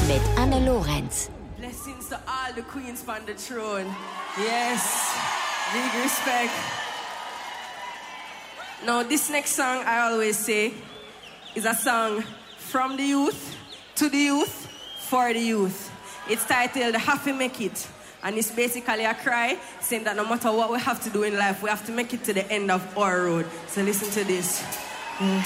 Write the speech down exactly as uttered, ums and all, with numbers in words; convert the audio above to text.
Mit Anne Lorenz. Blessings to all the queens on the throne. Yes, big respect. Now, this next song, I always say, is a song from the youth, to the youth, for the youth. It's titled Have to Make It. And it's basically a cry saying that no matter what we have to do in life, we have to make it to the end of our road. So listen to this. Yeah.